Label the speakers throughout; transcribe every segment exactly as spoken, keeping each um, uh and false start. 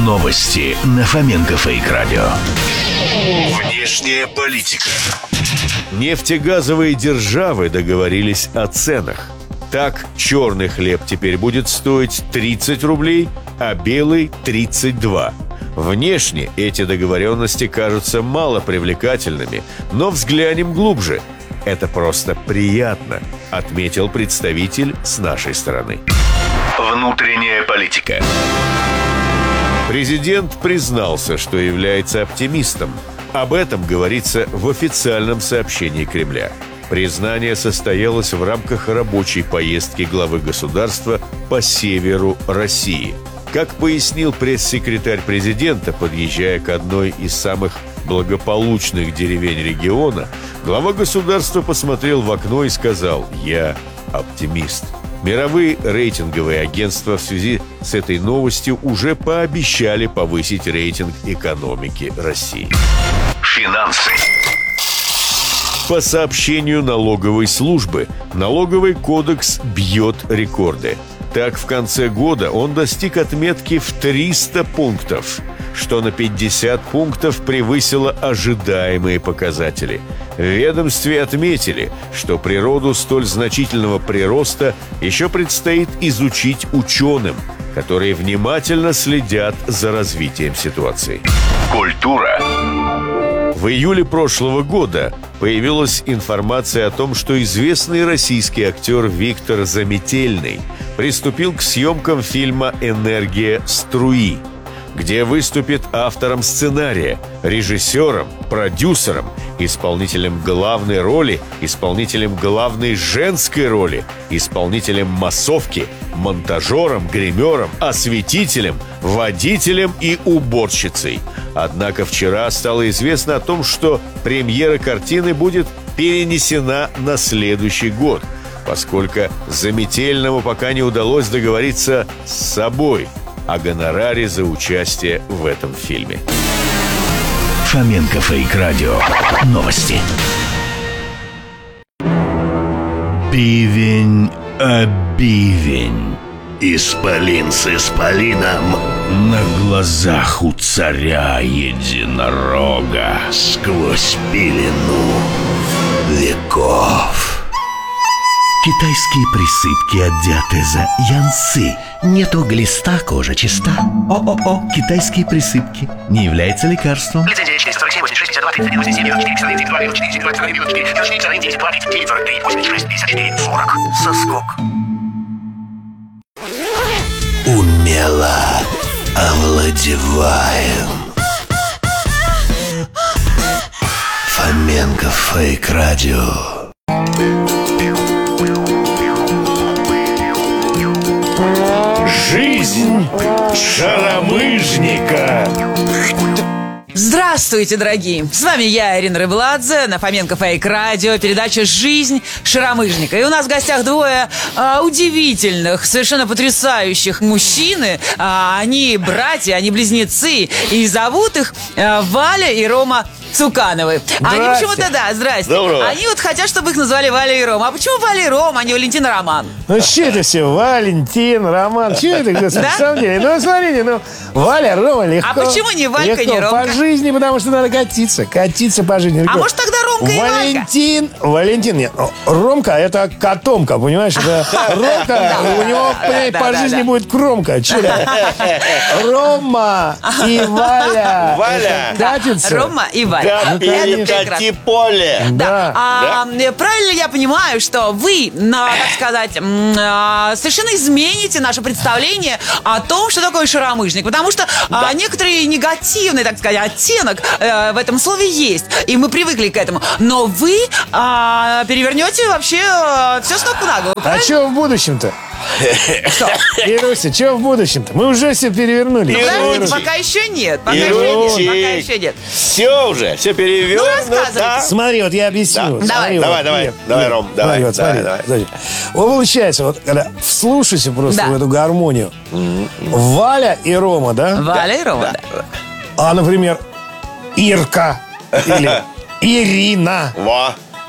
Speaker 1: Новости на Фоменко Фейк Радио. Внешняя политика.
Speaker 2: Нефтегазовые державы договорились о ценах. Так, черный хлеб теперь будет стоить тридцать рублей, а белый – тридцать два. Внешне эти договоренности кажутся мало привлекательными, но взглянем глубже. Это просто приятно, отметил представитель с нашей стороны.
Speaker 1: Внутренняя политика.
Speaker 2: Президент признался, что является оптимистом. Об этом говорится в официальном сообщении Кремля. Признание состоялось в рамках рабочей поездки главы государства по северу России. Как пояснил пресс-секретарь президента, подъезжая к одной из самых благополучных деревень региона, глава государства посмотрел в окно и сказал: «Я оптимист». Мировые рейтинговые агентства в связи с этой новостью уже пообещали повысить рейтинг экономики России.
Speaker 1: Финансы.
Speaker 2: По сообщению налоговой службы, налоговый кодекс бьет рекорды. Так, в конце года он достиг отметки в триста пунктов, что на пятьдесят пунктов превысило ожидаемые показатели. В ведомстве отметили, что природу столь значительного прироста еще предстоит изучить ученым, которые внимательно следят за развитием ситуации.
Speaker 1: Культура.
Speaker 2: В июле прошлого года появилась информация о том, что известный российский актер Виктор Заметельный приступил к съемкам фильма «Энергия струи», где выступит автором сценария, режиссером, продюсером, исполнителем главной роли, исполнителем главной женской роли, исполнителем массовки, монтажером, гримером, осветителем, водителем и уборщицей. Однако вчера стало известно о том, что премьера картины будет перенесена на следующий год, поскольку Заметельному пока не удалось договориться с собой о гонораре за участие в этом фильме.
Speaker 1: Фоменко Фейк Радио. Новости. Бивень, а бивень. Исполин с исполином на глазах у царя единорога сквозь пелену веков. Китайские присыпки от диатеза янцы. Нету глиста, кожа чиста. О-о-о, китайские присыпки. Не является лекарством.
Speaker 3: Лицензия четыре сорок семь восемьдесят шесть пятьдесят два тридцать один восемьдесят семь девяносто четыре четыре два четыре четыре четыре четыре четыре десять два тридцать девять сорок три восемьдесят шесть пятьдесят четыре сорок. Соскок.
Speaker 1: Умело овладеваем. Фоменко Фейк Радио.
Speaker 2: Жизнь шаромыжника.
Speaker 4: Здравствуйте, дорогие! С вами я, Ирина Рыбладзе, на Фоменко Фейк Радио, передача «Жизнь шаромыжника». И у нас в гостях двое а, удивительных, совершенно потрясающих мужчины. А, они братья, они близнецы, и зовут их а, Валя и Рома Цукановы. Они почему-то, да, здрасте.
Speaker 5: Доброго.
Speaker 4: Они вот хотят, чтобы их назвали Валя и Рома. А почему Валя и Рома, а не Валентин и Роман?
Speaker 5: Ну, что это все? Валентин, Роман. Что это, господи,
Speaker 4: Да?
Speaker 5: на самом деле? Ну, смотрите, ну, Валя, Рома, легко.
Speaker 4: А почему не Валька,
Speaker 5: легко.
Speaker 4: не Ромка?
Speaker 5: По жизни, потому что надо катиться. Катиться по жизни. Легко.
Speaker 4: А может, тогда Ромка и Валька?
Speaker 5: Валентин, Валентин, нет, Ромка — это котомка, понимаешь? Это Ромка, у него
Speaker 4: да,
Speaker 5: по
Speaker 4: да,
Speaker 5: жизни
Speaker 4: да.
Speaker 5: будет кромка. Чё это? Рома и Валя.
Speaker 6: Валя.
Speaker 5: Это катится.
Speaker 4: Рома и Валя.
Speaker 5: Ну, конечно.
Speaker 6: Перекати поле.
Speaker 4: Да.
Speaker 5: Да.
Speaker 4: А, правильно я понимаю, что вы, на, так сказать, м, а, совершенно измените наше представление о том, что такое шаромыжник. Потому что а, некоторый негативный, так сказать, оттенок э, в этом слове есть. И мы привыкли к этому. Но вы а, перевернете вообще а, все с ног на голову.
Speaker 5: А
Speaker 4: правильно?
Speaker 5: что в будущем-то? Ируся, что в будущем-то? Мы уже все перевернули.
Speaker 4: Ну, подождите,
Speaker 6: Ирусик.
Speaker 4: пока еще нет. Пока еще
Speaker 6: Ирусик.
Speaker 4: нет. Пока еще нет.
Speaker 6: Все уже, все
Speaker 4: Ну,
Speaker 6: перевернуто.
Speaker 4: рассказывайте.
Speaker 5: Смотри, вот я объясню.
Speaker 6: Да.
Speaker 5: Смотри,
Speaker 4: Давай.
Speaker 5: вот,
Speaker 6: Давай, давай,
Speaker 5: нет,
Speaker 6: давай,
Speaker 5: нет.
Speaker 6: Ром, давай,
Speaker 5: Смотри, вот,
Speaker 6: давай,
Speaker 5: смотри,
Speaker 6: давай.
Speaker 5: смотри. Вот получается, вот когда вслушайся просто
Speaker 4: Да.
Speaker 5: в эту гармонию. Валя и Рома, да?
Speaker 4: Валя и Рома, да.
Speaker 5: А, например, Ирка или Ирина.
Speaker 6: Во.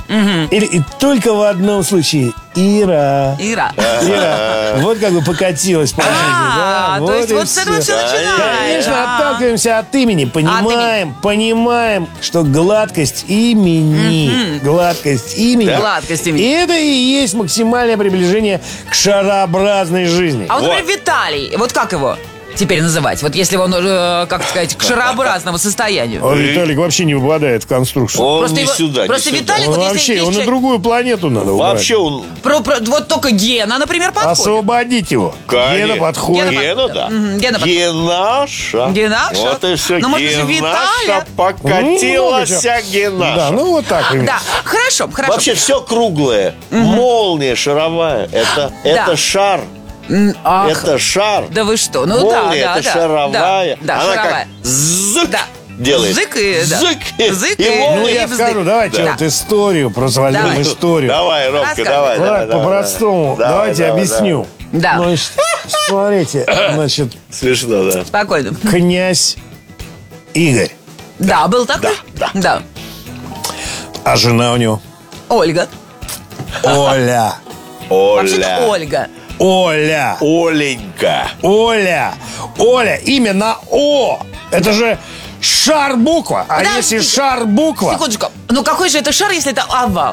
Speaker 5: Или и только в одном случае Ира.
Speaker 4: Ира.
Speaker 5: Ира. Вот как бы покатилась по жизни.
Speaker 4: А,
Speaker 5: да,
Speaker 4: то есть
Speaker 5: и
Speaker 4: вот с этого все начинается.
Speaker 5: Конечно, отталкиваемся от имени. Понимаем, понимаем, что гладкость имени. Гладкость имени.
Speaker 4: Гладкость имени.
Speaker 5: И это и есть максимальное приближение к шарообразной жизни.
Speaker 4: А вот,
Speaker 6: Вот.
Speaker 4: например, Виталий, вот как его теперь называть? Вот если он, э, как сказать, к шарообразному состоянию.
Speaker 5: Он, Виталик, вообще не попадает в конструкцию.
Speaker 6: Он
Speaker 4: Просто
Speaker 6: не
Speaker 4: его-
Speaker 6: сюда, не
Speaker 4: просто
Speaker 6: сюда.
Speaker 4: Виталик-
Speaker 5: Он
Speaker 4: вот если
Speaker 5: вообще,
Speaker 4: есть
Speaker 5: он на
Speaker 4: человек-
Speaker 5: другую планету надо убрать.
Speaker 6: Вообще он...
Speaker 4: Про, про- вот только Гена, например, подходит.
Speaker 5: Освободить его.
Speaker 6: Конечно.
Speaker 5: Гена подходит.
Speaker 4: Гена
Speaker 6: Гена, да.
Speaker 4: Мгм, Гена под-
Speaker 6: Генаша.
Speaker 4: Генаша.
Speaker 6: Вот и все.
Speaker 4: Ну, может, еще
Speaker 6: Генаша
Speaker 4: Виталя.
Speaker 6: покатилась,
Speaker 5: Ну, много
Speaker 6: Генаша.
Speaker 5: Да, ну вот так примерно.
Speaker 4: Да, хорошо, хорошо.
Speaker 6: Вообще все круглое. Молния шаровая. Это, это шар.
Speaker 4: М, ах,
Speaker 6: Это шар.
Speaker 4: да вы что? Ну да,
Speaker 6: Молния,
Speaker 4: да,
Speaker 6: это
Speaker 4: да.
Speaker 6: шаровая.
Speaker 4: Да, да,
Speaker 6: Она
Speaker 4: шаровая.
Speaker 6: как зык
Speaker 4: Да.
Speaker 6: делает.
Speaker 4: Зык и... да.
Speaker 6: Зык.
Speaker 4: Зык
Speaker 6: И
Speaker 4: и...
Speaker 6: молния.
Speaker 5: Ну, я
Speaker 4: и
Speaker 5: скажу,
Speaker 4: вздых.
Speaker 5: давайте
Speaker 4: Да.
Speaker 5: вот историю, просто возьмем
Speaker 4: Давай.
Speaker 5: историю.
Speaker 6: Давай, Ромка,
Speaker 4: Рассказывай.
Speaker 6: давай.
Speaker 5: Вот
Speaker 6: давай, давай,
Speaker 5: по-простому,
Speaker 6: давай.
Speaker 5: давайте
Speaker 6: Давай,
Speaker 5: объясню.
Speaker 4: Да.
Speaker 5: Значит, смотрите, значит,
Speaker 6: Смешно, да.
Speaker 4: Спокойно.
Speaker 5: князь Игорь,
Speaker 4: Да, был такой?
Speaker 6: Да,
Speaker 4: Да.
Speaker 5: а жена у него
Speaker 4: Ольга.
Speaker 5: Оля.
Speaker 4: Вообще-то
Speaker 6: Оля.
Speaker 4: Ольга.
Speaker 5: Оля.
Speaker 6: Оленька.
Speaker 5: Оля. Оля. Имя на О. Это же шар буква. А
Speaker 4: Подождите.
Speaker 5: если шар буква...
Speaker 4: Секундочку. Ну какой же это шар, если это овал?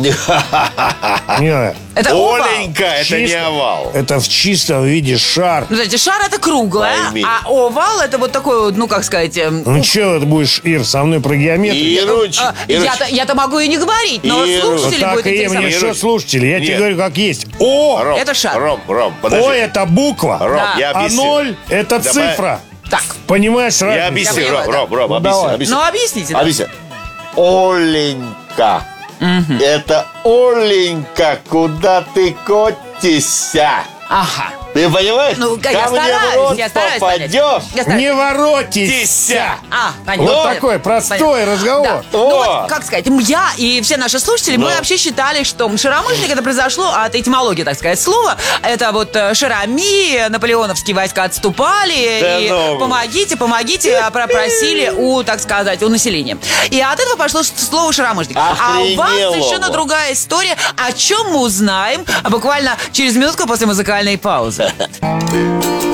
Speaker 5: Не,
Speaker 4: Это овал.
Speaker 6: Оленька, это не
Speaker 5: Чисто.
Speaker 6: овал.
Speaker 5: это в чистом виде шар.
Speaker 4: Ну, знаете, шар это круглое,
Speaker 6: Пойми.
Speaker 4: а овал это вот такой, вот, ну как сказать... эм,
Speaker 5: Ну что ты будешь, Ир, со мной про геометрию?
Speaker 6: Ируч,
Speaker 4: а,
Speaker 6: Ируч,
Speaker 4: я-то, я-то могу и не говорить, но
Speaker 6: Иру.
Speaker 4: слушатели
Speaker 5: Так
Speaker 4: будут
Speaker 5: и мне
Speaker 4: интересоваться.
Speaker 5: что,
Speaker 6: Ируч.
Speaker 5: слушатели, я тебе
Speaker 6: Нет.
Speaker 5: говорю, как есть. О!
Speaker 6: Ром,
Speaker 4: Это шар.
Speaker 6: Ром, Ром, подожди.
Speaker 5: О, это буква.
Speaker 6: Ром,
Speaker 4: Да.
Speaker 6: я
Speaker 5: А
Speaker 6: объясню.
Speaker 5: ноль – это
Speaker 6: Давай.
Speaker 5: цифра.
Speaker 4: Так,
Speaker 5: Понимаешь
Speaker 6: Я
Speaker 5: разницу?
Speaker 6: объясню,
Speaker 4: Я
Speaker 6: Ром,
Speaker 4: понимаю,
Speaker 6: Ром, Ром,
Speaker 5: Ну,
Speaker 6: объясни,
Speaker 5: давай.
Speaker 6: объясни.
Speaker 4: ну объясните. да.
Speaker 6: Объясни. Оленька. Это Оленька, куда ты котишься?
Speaker 4: Ага.
Speaker 6: Ты понимаешь?
Speaker 4: Ну, я
Speaker 6: Ко мне в
Speaker 4: стараюсь,
Speaker 6: рот
Speaker 4: я стараюсь понять.
Speaker 6: попадешь.
Speaker 4: Я стараюсь.
Speaker 5: Не воротись.
Speaker 6: Тися.
Speaker 4: А, понятно.
Speaker 5: Вот
Speaker 4: понятно.
Speaker 5: такой простой
Speaker 4: Понятно.
Speaker 5: разговор.
Speaker 4: Да. Ну,
Speaker 6: О.
Speaker 4: вот, как сказать, м, я и все наши слушатели, мы
Speaker 6: Ну.
Speaker 4: вообще считали, что шаромышленник это произошло от этимологии, так сказать, слова. Это вот э, шарами, наполеоновские войска отступали,
Speaker 6: Да
Speaker 4: и
Speaker 6: ну.
Speaker 4: помогите, помогите, а, пропросили у, так сказать, у населения. И от этого пошло ш- слово шаромышленник. А у вас
Speaker 6: Охренело.
Speaker 4: совершенно другая история, о чем мы узнаем буквально через минутку после музыкальной паузы.